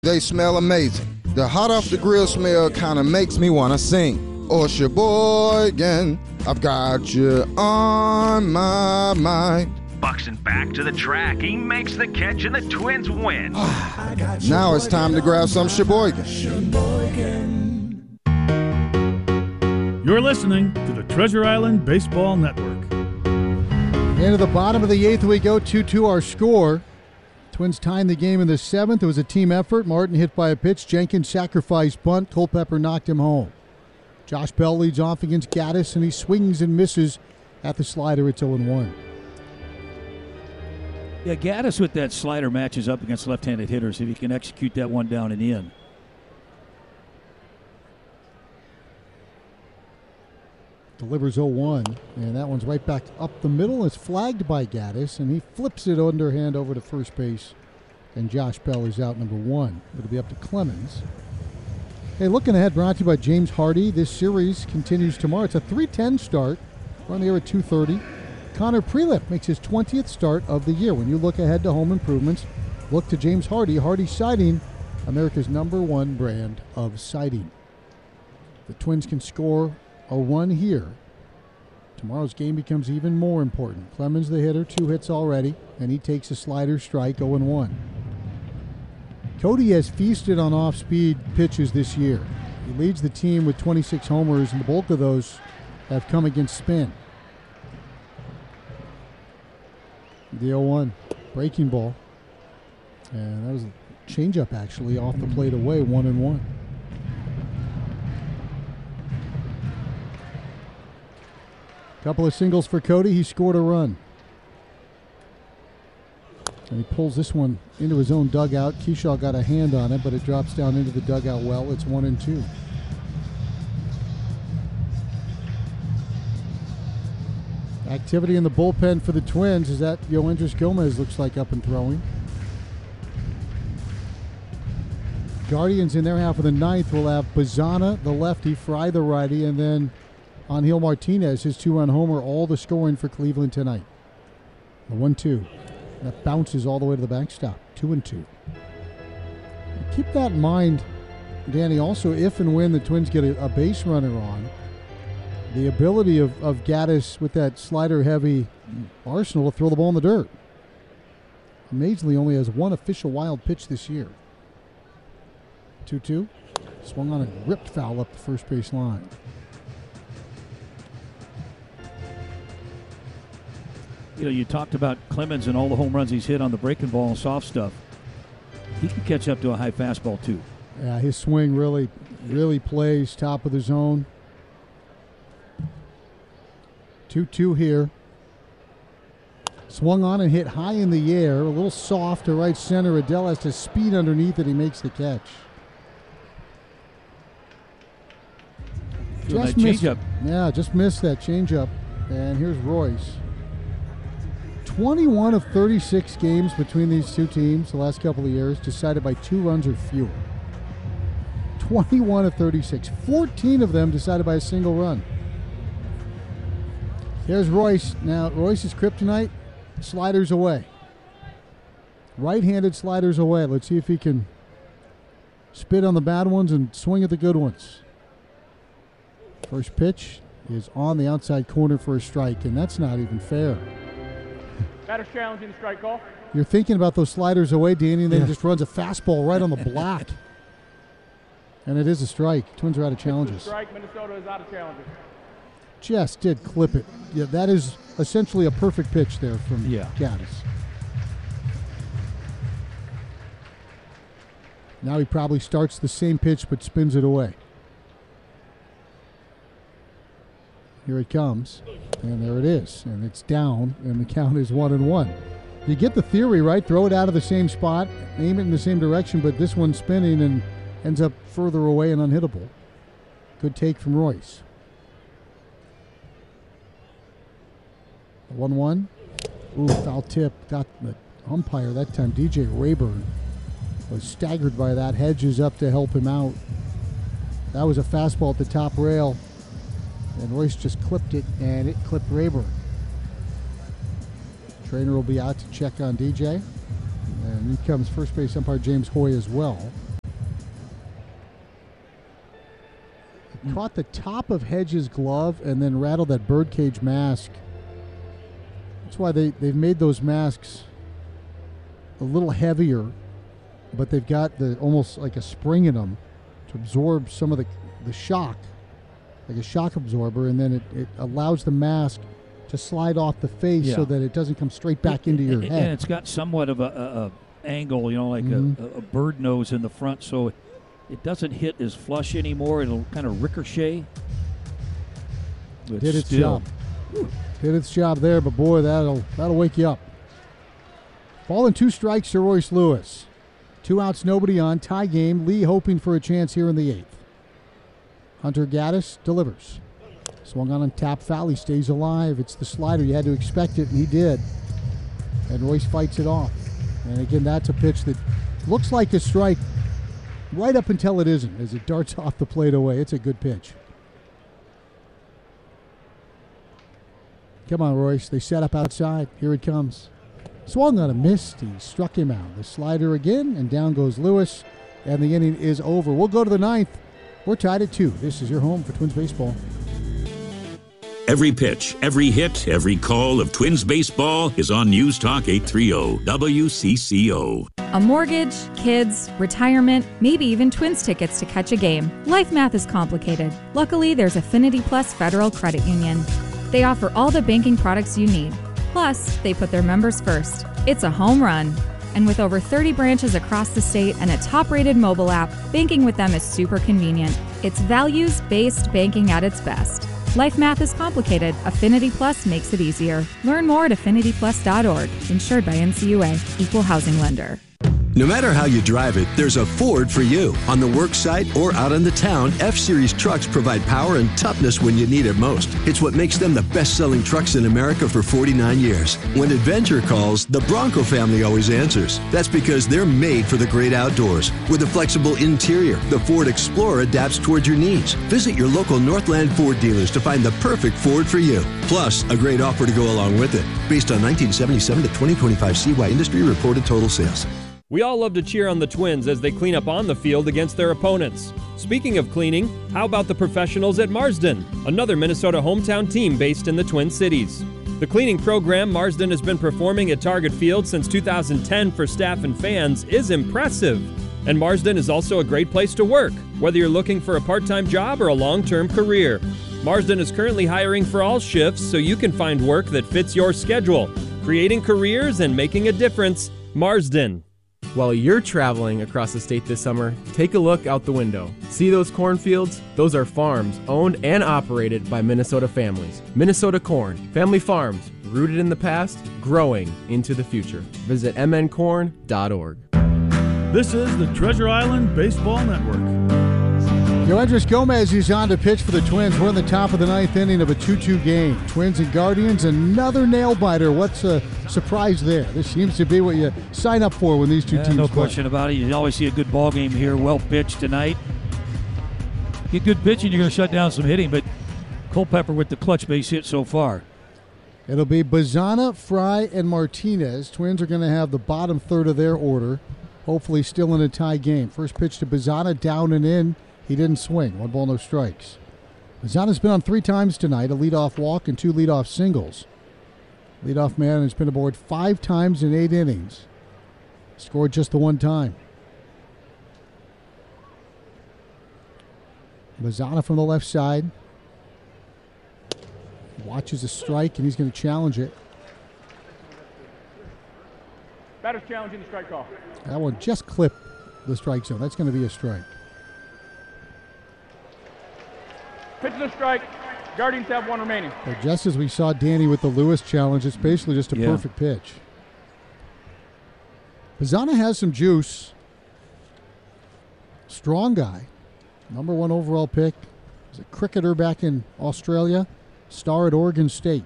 They smell amazing. The hot off the grill smell kind of makes me want to sing. Oh, Sheboygan, I've got you on my mind. Buxton back to the track. He makes the catch and the Twins win. Now it's time to grab some Sheboygan. You're listening to the Treasure Island Baseball Network. Into the bottom of the eighth we go, 2-2 our score. Twins tying the game in the seventh. It was a team effort. Martin hit by a pitch. Jenkins sacrificed bunt. Culpepper knocked him home. Josh Bell leads off against Gaddis, and he swings and misses at the slider. It's 0-1. Yeah, Gaddis with that slider matches up against left-handed hitters if he can execute that one down and in. Delivers 0-1, and that one's right back up the middle. It's flagged by Gaddis, and he flips it underhand over to first base, and Josh Bell is out number one. It'll be up to Clemens. Hey, looking ahead, brought to you by James Hardy. This series continues tomorrow. It's a 3:10 start. We're on the air at 2:30. Connor Prelip makes his 20th start of the year. When you look ahead to home improvements, look to James Hardy. Hardy Siding, America's #1 brand of siding. The Twins can score a run here. Tomorrow's game becomes even more important. Clemens, the hitter, 2 hits already, and he takes a slider strike, 0-1. Cody has feasted on off-speed pitches this year. He leads the team with 26 homers, and the bulk of those have come against spin. The 0-1, breaking ball. And that was a changeup, actually, off the plate away, 1-1. Couple of singles for Cody. He scored a run. And he pulls this one into his own dugout. Keyshaw got a hand on it, but it drops down into the dugout well. It's 1-2. Activity in the bullpen for the Twins is that Yoendris Gomez looks like up and throwing. Guardians in their half of the ninth will have Bazzana, the lefty, Fry, the righty, and then Angel Martinez, his 2-run homer, all the scoring for Cleveland tonight. The 1-2. That bounces all the way to the backstop. 2-2. Keep that in mind, Danny, also if and when the Twins get a base runner on, the ability of Gaddis with that slider-heavy arsenal to throw the ball in the dirt. Amazingly only has one official wild pitch this year. 2-2. Swung on and ripped foul up the first base line. You know, you talked about Clemens and all the home runs he's hit on the breaking ball and soft stuff. He can catch up to a high fastball, too. Yeah, his swing really plays top of the zone. 2-2 here. Swung on and hit high in the air. A little soft to right center. Adele has to speed underneath it. He makes the catch. Just missed it. Yeah, just missed that changeup. And here's Royce. 21 of 36 games between these two teams the last couple of years decided by 2 runs or fewer. 21 of 36. 14 of them decided by a single run. Here's Royce. Now, Royce's kryptonite, sliders away. Right-handed sliders away. Let's see if he can spit on the bad ones and swing at the good ones. First pitch is on the outside corner for a strike, and that's not even fair. Batter's challenging the strike call. You're thinking about those sliders away, Danny, and then just runs a fastball right on the block. And it is a strike. Twins are out of challenges. Strike, Minnesota is out of challenges. Just did clip it. Yeah, that is essentially a perfect pitch there from Gaddis. Now he probably starts the same pitch but spins it away. Here it comes, and there it is, and it's down, and the count is 1-1. You get the theory, right? Throw it out of the same spot, aim it in the same direction, but this one's spinning and ends up further away and unhittable. Good take from Royce. 1-1. Ooh, foul tip. Got the umpire that time. DJ Rayburn was staggered by that. Hedges up to help him out. That was a fastball at the top rail. And Royce just clipped it, and it clipped Rayburn. Trainer will be out to check on DJ. And here comes first base umpire James Hoy as well. caught the top of Hedges' glove and then rattled that birdcage mask. That's why they've made those masks a little heavier, but they've got almost like a spring in them to absorb some of the shock, like a shock absorber, and then it allows the mask to slide off the face so that it doesn't come straight back into your head. And it's got somewhat of a angle, like a bird nose in the front, so it doesn't hit as flush anymore. It'll kind of ricochet. Did its job. Did its job there, but boy, that'll wake you up. Ball and 2 strikes to Royce Lewis. 2 outs, nobody on. Tie game. Lee hoping for a chance here in the 8th. Hunter Gaddis delivers. Swung on tap foul. He stays alive. It's the slider. You had to expect it, and he did. And Royce fights it off. And again, that's a pitch that looks like a strike right up until it isn't, as it darts off the plate away. It's a good pitch. Come on, Royce. They set up outside. Here it comes. Swung on a miss. He struck him out. The slider again, and down goes Lewis. And the inning is over. We'll go to the 9th. We're tied at 2. This is your home for Twins baseball. Every pitch, every hit, every call of Twins baseball is on News Talk 830 WCCO. A mortgage, kids, retirement, maybe even Twins tickets to catch a game. Life math is complicated. Luckily, there's Affinity Plus Federal Credit Union. They offer all the banking products you need. Plus, they put their members first. It's a home run. And with over 30 branches across the state and a top-rated mobile app, banking with them is super convenient. It's values-based banking at its best. Life math is complicated. Affinity Plus makes it easier. Learn more at affinityplus.org. Insured by NCUA. Equal housing lender. No matter how you drive it, there's a Ford for you. On the work site or out on the town, F-Series trucks provide power and toughness when you need it most. It's what makes them the best-selling trucks in America for 49 years. When adventure calls, the Bronco family always answers. That's because they're made for the great outdoors. With a flexible interior, the Ford Explorer adapts towards your needs. Visit your local Northland Ford dealers to find the perfect Ford for you. Plus, a great offer to go along with it. Based on 1977 to 2025 CY industry reported total sales. We all love to cheer on the Twins as they clean up on the field against their opponents. Speaking of cleaning, how about the professionals at Marsden, another Minnesota hometown team based in the Twin Cities? The cleaning program Marsden has been performing at Target Field since 2010 for staff and fans is impressive. And Marsden is also a great place to work, whether you're looking for a part-time job or a long-term career. Marsden is currently hiring for all shifts so you can find work that fits your schedule. Creating careers and making a difference, Marsden. While you're traveling across the state this summer, take a look out the window. See those cornfields? Those are farms owned and operated by Minnesota families. Minnesota Corn, family farms, rooted in the past, growing into the future. Visit mncorn.org. This is the Treasure Island Baseball Network. Yoendris Gomez is on to pitch for the Twins. We're in the top of the 9th inning of a 2-2 game. Twins and Guardians, another nail-biter. What's a surprise there? This seems to be what you sign up for when these two teams no play. question about it. You always see a good ball game here. Well pitched tonight. Get good pitching, you're going to shut down some hitting, but Culpepper with the clutch base hit so far. It'll be Bazana, Fry, and Martinez. Twins are going to have the bottom third of their order, hopefully still in a tie game. First pitch to Bazana, down and in. He didn't swing. 1 ball, no strikes. Bazana's been on 3 times tonight, a leadoff walk and 2 leadoff singles. Leadoff man has been aboard 5 times in 8 innings. Scored just the 1 time. Bazana from the left side. Watches a strike, and he's going to challenge it. Batter's challenging the strike call. That one just clipped the strike zone. That's going to be a strike. Pitch to strike. Guardians have 1 remaining. But just as we saw Danny with the Lewis challenge, it's basically just a perfect pitch. Bazana has some juice. Strong guy. Number 1 overall pick. He's a cricketer back in Australia. Star at Oregon State.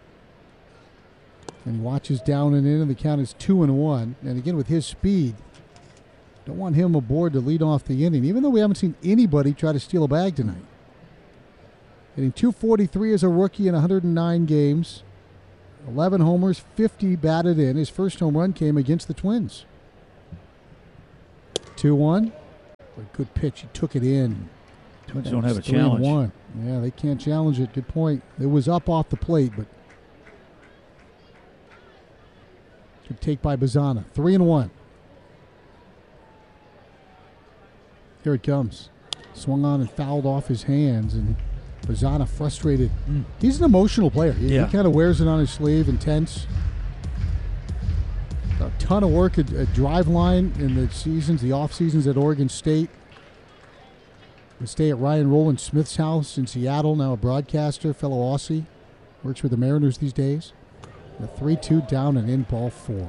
And watches down and in, and the count is 2-1. And again, with his speed, don't want him aboard to lead off the inning, even though we haven't seen anybody try to steal a bag tonight. Hitting .243 as a rookie in 109 games. 11 homers, 50 batted in. His first home run came against the Twins. 2-1. A good pitch. He took it in. Twins don't have a 3-1. challenge. Yeah, they can't challenge it. Good point. It was up off the plate, but good take by Bazzana. 3-1. Here it comes. Swung on and fouled off his hands, and Bazzana frustrated. He's an emotional player. He kind of wears it on his sleeve, intense. A ton of work at Driveline in the off seasons at Oregon State. We stay at Ryan Roland Smith's house in Seattle, now a broadcaster, fellow Aussie. Works with the Mariners these days. The 3-2 down and in, ball 4.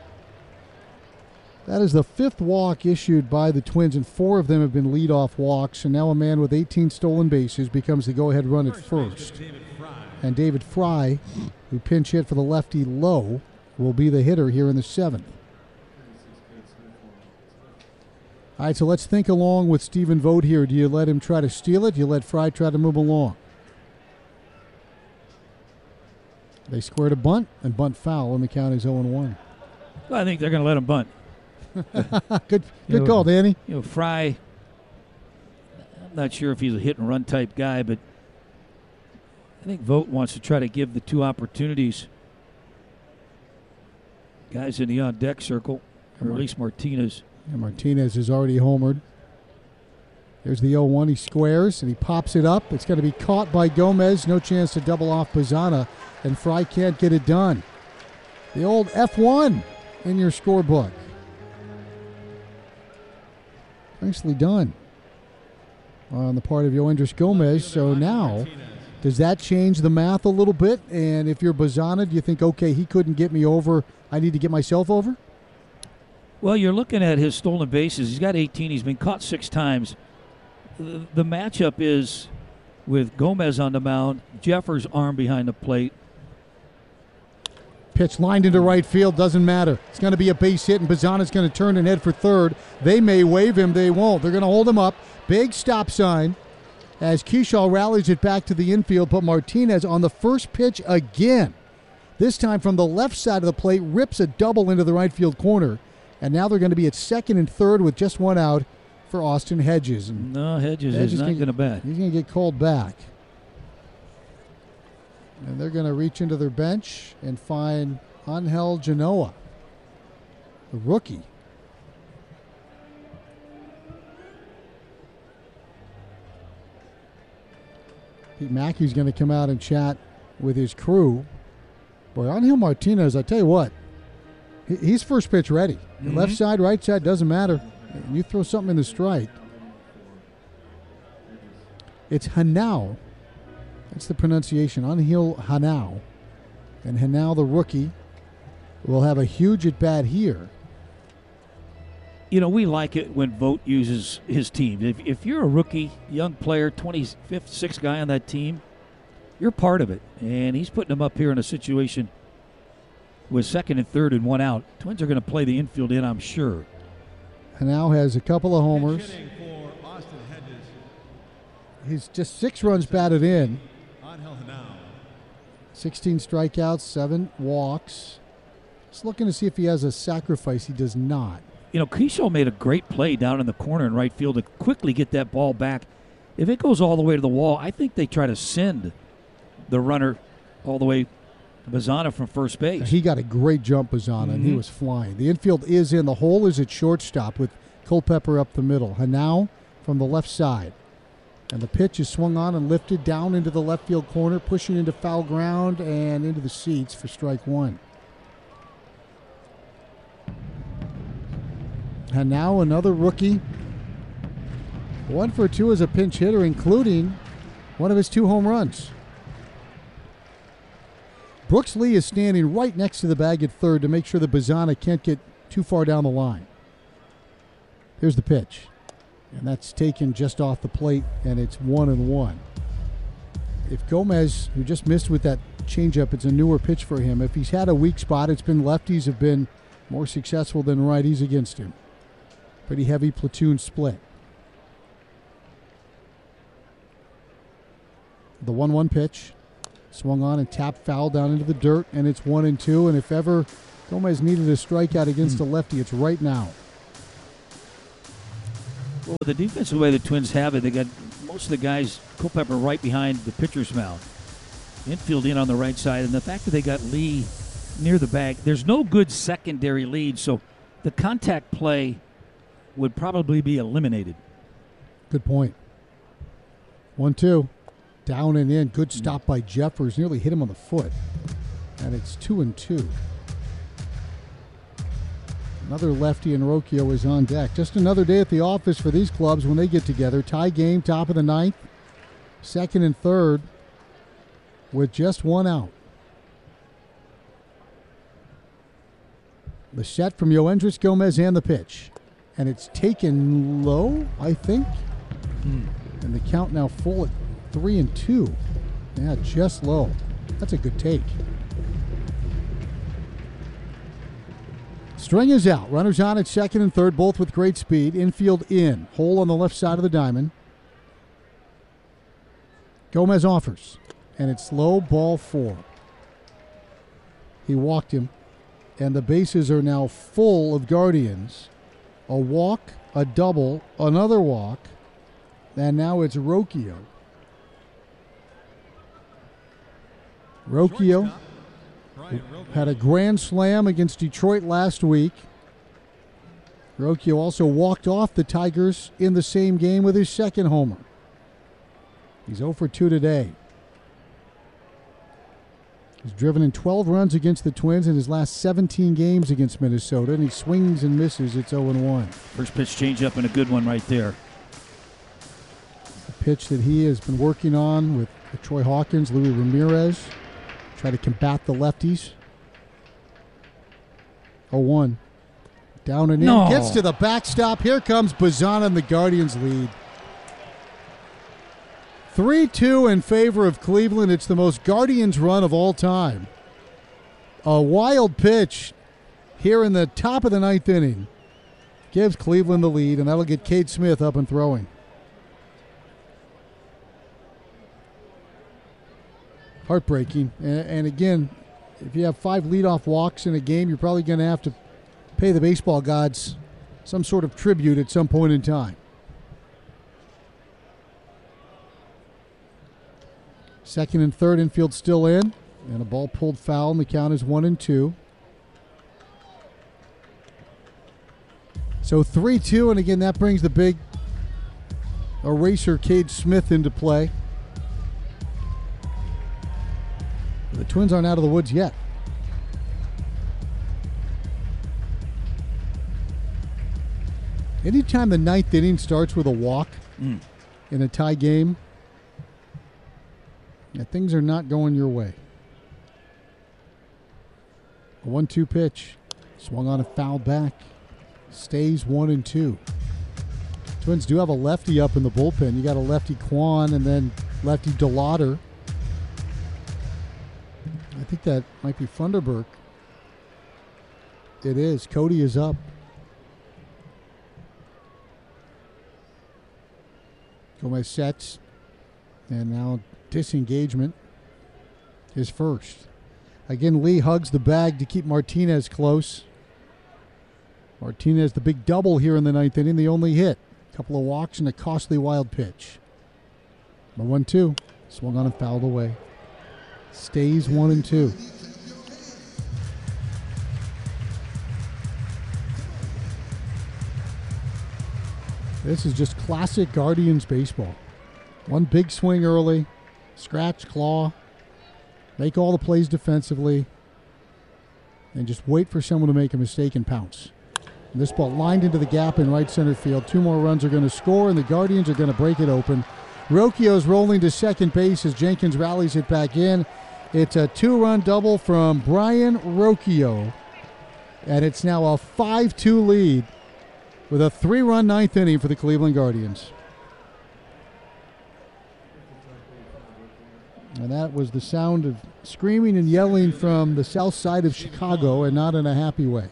That is the 5th walk issued by the Twins, and 4 of them have been leadoff walks. And now a man with 18 stolen bases becomes the go-ahead run at first. And David Fry, who pinch hit for the lefty Lowe, will be the hitter here in the 7th. All right, so let's think along with Stephen Vogt here. Do you let him try to steal it? Do you let Fry try to move along? They squared a bunt, and bunt foul, and the count is 0-1. Well, I think they're going to let him bunt. Good call, Danny. Fry, I'm not sure if he's a hit-and-run type guy, but I think Vogt wants to try to give the 2 opportunities. Guys in the on-deck circle, or at least Martinez. And Martinez is already homered. There's the 0-1. He squares, and he pops it up. It's going to be caught by Gomez. No chance to double off Bazzana, and Fry can't get it done. The old F1 in your scorebook. Nicely done on the part of Yoendris Gomez. So now, does that change the math a little bit? And if you're Bazzana, do you think, okay, he couldn't get me over, I need to get myself over? Well, you're looking at his stolen bases. He's got 18. He's been caught 6 times. The matchup is with Gomez on the mound, Jeffers' arm behind the plate. Pitch lined into right field, doesn't matter. It's going to be a base hit, and Bazzana's going to turn and head for third. They may wave him, they won't. They're going to hold him up. Big stop sign as Kershaw rallies it back to the infield, but Martinez on the first pitch again. This time from the left side of the plate, rips a double into the right field corner. And now they're going to be at second and third with just 1 out for Austin Hedges. And no, Hedges is not going to bat. He's going to get called back. And they're going to reach into their bench and find Angel Genoa, the rookie. Pete Mackey's going to come out and chat with his crew. Boy, Angel Martinez, I tell you what, he's first pitch ready. Left side, right side, doesn't matter. You throw something in the strike. It's Hanau. That's the pronunciation. Angel Hanau. And Hanau, the rookie, will have a huge at-bat here. You know, we like it when Vogt uses his team. If you're a rookie, young player, 25th, 6th guy on that team, you're part of it. And he's putting them up here in a situation with second and third and 1 out. Twins are going to play the infield in, I'm sure. Hanau has a couple of homers. He's just 6 runs batted in. 16 strikeouts, 7 walks. Just looking to see if he has a sacrifice. He does not. You know, Kershaw made a great play down in the corner in right field to quickly get that ball back. If it goes all the way to the wall, I think they try to send the runner all the way to Bazzana from first base. He got a great jump, Bazzana, and he was flying. The infield is in. The hole is at shortstop with Culpepper up the middle. Hanau from the left side. And the pitch is swung on and lifted down into the left field corner, pushing into foul ground and into the seats for strike 1. Hanau, another rookie. 1 for 2 as a pinch hitter, including one of his 2 home runs. Brooks Lee is standing right next to the bag at third to make sure that Bazzana can't get too far down the line. Here's the pitch. And that's taken just off the plate, and it's 1-1. If Gomez, who just missed with that changeup, it's a newer pitch for him. If he's had a weak spot, it's been lefties have been more successful than righties against him. Pretty heavy platoon split. The 1-1 pitch. Swung on and tapped foul down into the dirt, and it's 1-2. And if ever Gomez needed a strikeout against a lefty, it's right now. Well, the defensive way the Twins have it, they got most of the guys, Culpepper right behind the pitcher's mound. Infield in on the right side, and the fact that they got Lee near the bag, there's no good secondary lead, so the contact play would probably be eliminated. Good point. 1-2. Down and in. Good stop by Jeffers. Nearly hit him on the foot. And it's 2-2. Another lefty and Rocchio is on deck. Just another day at the office for these clubs when they get together. Tie game, top of the ninth. Second and third with just one out. The set from Yoendris Gomez and the pitch. And it's taken low, I think. And the count now full at 3-2. Yeah, just low. That's a good take. String is out. Runners on at second and third, both with great speed. Infield in. Hole on the left side of the diamond. Gomez offers. And it's low, ball 4. He walked him. And the bases are now full of Guardians. A walk, a double, another walk. And now it's Rocchio. Rocchio had a grand slam against Detroit last week. Rocchio also walked off the Tigers in the same game with his second homer. He's 0 for 2 today. He's driven in 12 runs against the Twins in his last 17 games against Minnesota, and he swings and misses. It's 0-1. First pitch change up and a good one right there. A pitch that he has been working on with Troy Hawkins, Louis Ramirez. Try to combat the lefties. 0-1. Down and in. No. Gets to the backstop. Here comes Bazan and the Guardians lead. 3-2 in favor of Cleveland. It's the most Guardians run of all time. A wild pitch here in the top of the ninth inning gives Cleveland the lead, and that'll get Cade Smith up and throwing. Heartbreaking. And again, if you have 5 leadoff walks in a game, you're probably going to have to pay the baseball gods some sort of tribute at some point in time. Second and third, infield still in. And a ball pulled foul, and the count is 1-2. So 3-2, and again, that brings the big eraser Cade Smith into play. The Twins aren't out of the woods yet. Anytime the ninth inning starts with a walk in a tie game, things are not going your way. A 1-2 pitch. Swung on a foul back. Stays 1-2. Twins do have a lefty up in the bullpen. You got a lefty Kwan and then lefty DeLauder. I think that might be Funderburk. It is. Cody is up. Gomez sets. And now disengagement. His first. Again, Lee hugs the bag to keep Martinez close. Martinez, the big double here in the ninth inning, the only hit. A couple of walks and a costly wild pitch. The 1-2. Swung on and fouled away. Stays 1-2. This is just classic Guardians baseball. One big swing early, scratch, claw, make all the plays defensively, and just wait for someone to make a mistake and pounce. And this ball lined into the gap in right center field. 2 more runs are going to score, and the Guardians are going to break it open. Rocchio's rolling to second base as Jenkins rallies it back in. It's a 2-run double from Brian Rocchio, and it's now a 5-2 lead with a 3-run ninth inning for the Cleveland Guardians. And that was the sound of screaming and yelling from the south side of Chicago, and not in a happy way.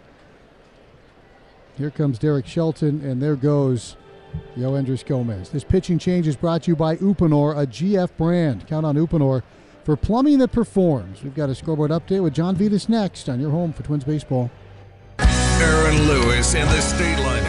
Here comes Derek Shelton, and there goes Yoendris Gomez. This pitching change is brought to you by Uponor, a GF brand. Count on Uponor for plumbing that performs. We've got a scoreboard update with John Vitas next on your home for Twins baseball. Aaron Lewis and the State Line